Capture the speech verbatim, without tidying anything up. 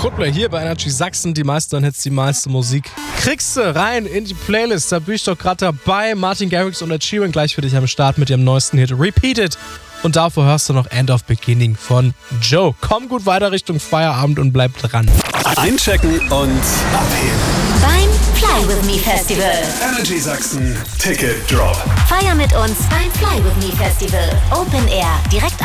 Coldplay hier bei Energy Sachsen. Die meisten Hits, die meiste Musik. Kriegst du rein in die Playlist. Da bin ich doch gerade dabei. Martin Garrix und Ed Sheeran gleich für dich am Start mit ihrem neuesten Hit Repeated. Und davor hörst du noch End of Beginning von Joe. Komm gut weiter Richtung Feierabend und bleib dran. Einchecken und abheben. Beim Fly With Me Festival. Energy Sachsen Ticket Drop. Feier mit uns beim Fly With Me Festival. Open Air, direkt